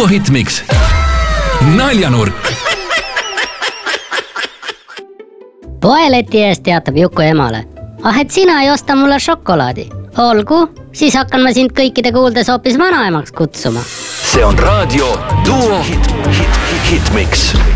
Duo Hitmix. Naljanurk. Poeleti eest teatab Juku emale. Et sina ei osta mulle šokolaadi. Olgu, siis hakkan ma sind kõikide kuuldes hoopis vanaemaks kutsuma. See on raadio Duo Hitmix.